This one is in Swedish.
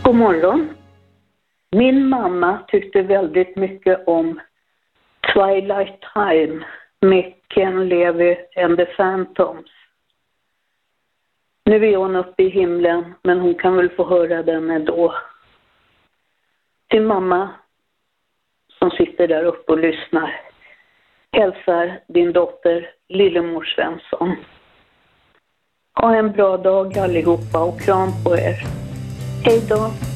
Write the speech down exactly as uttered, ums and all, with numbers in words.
God morgon. Min mamma tyckte väldigt mycket om Twilight Time med Ken Levy and the Phantoms. Nu är hon uppe i himlen, men hon kan väl få höra den ändå. Till mamma som sitter där uppe och lyssnar hälsar din dotter Lillemor Svensson. Ha en bra dag allihopa och kram på er. Hej då!